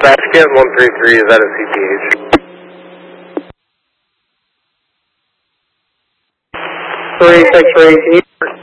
Basket 133, is that a CTH? 363, can you